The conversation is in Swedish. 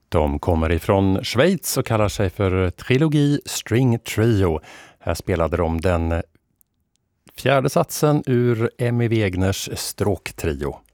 De kommer ifrån Schweiz och kallar sig för Trilogi String Trio. Här spelade de den fjärde satsen ur Emmy Wegners stråktrio.